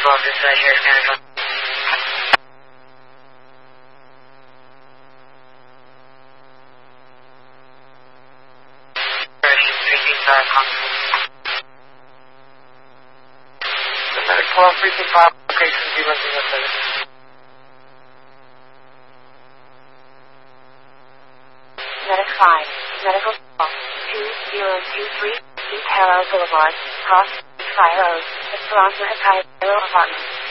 12 dispatch here, Canada. Ready, 335, Medic 12, 335, location 007. Medic 5, medical call, 2023, East Harrow Boulevard, Cross, Fire Road, Esperanza Cairo Apartment.